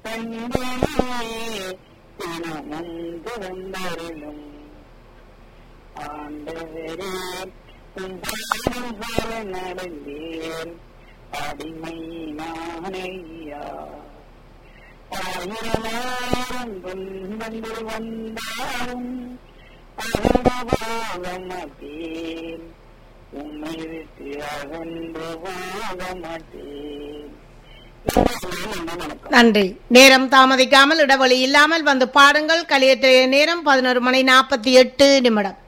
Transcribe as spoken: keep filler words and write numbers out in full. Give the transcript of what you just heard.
தினமும் ஆண்டவரே நடந்தேன் அடிமை நானையா ஆயிரம் துன்பங்கள் வந்தாலும் அகன்றவாக மாட்டேன் உம்மை விட்டு அகன்று வாழ மாட்டேன். நன்றி. நேரம் தாமதிக்காமல் இடைவெளி இல்லாமல் வந்து பாடுங்கள். கலியத்திலே நேரம் பதினோரு மணி நாற்பத்தி எட்டு நிமிடம்.